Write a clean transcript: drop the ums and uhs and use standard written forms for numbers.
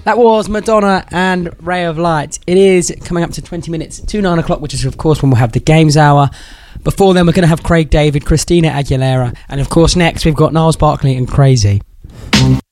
That was Madonna and Ray of Light. It is coming up to 20 minutes to 9 o'clock, which is, of course, when we'll have the Games Hour. Before then, we're going to have Craig David, Christina Aguilera, and, of course, next we've got Niles Barkley and Crazy.